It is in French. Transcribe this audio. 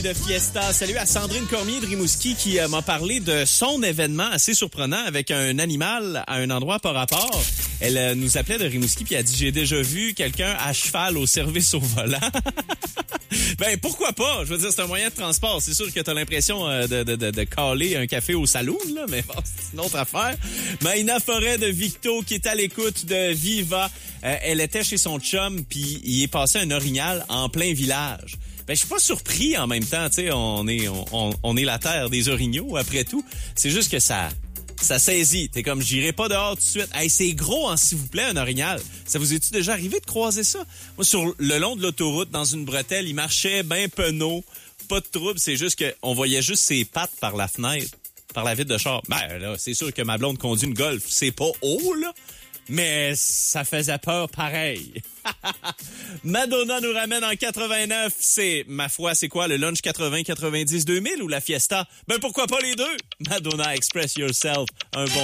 De Fiesta. Salut à Sandrine Cormier de Rimouski qui m'a parlé de son événement assez surprenant avec un animal à un endroit par rapport. Elle nous appelait de Rimouski puis elle a dit « J'ai déjà vu quelqu'un à cheval au service au volant. » Ben, pourquoi pas? Je veux dire, c'est un moyen de transport. C'est sûr que t'as l'impression de caler un café au saloon, là, mais bon, c'est une autre affaire. Maïna Forêt de Victo qui est à l'écoute de Viva. Elle était chez son chum puis il est passé un orignal en plein village. Ben, je suis pas surpris en même temps, tu sais, on est la terre des orignaux après tout. C'est juste que ça saisit. T'es comme, j'irai pas dehors tout de suite. Hey, c'est gros, hein, s'il vous plaît, un orignal. Ça vous est-tu déjà arrivé de croiser ça? Moi, sur le long de l'autoroute, dans une bretelle, il marchait ben penaud. Pas de trouble, c'est juste qu'on voyait juste ses pattes par la fenêtre, par la vitre de char. Ben, là, c'est sûr que ma blonde conduit une Golf. C'est pas haut, là. Mais ça faisait peur pareil. Madonna nous ramène en 89. C'est, ma foi, c'est quoi, le lunch 80, 90, 2000 ou la Fiesta? Ben pourquoi pas les deux? Madonna, Express Yourself. Un bon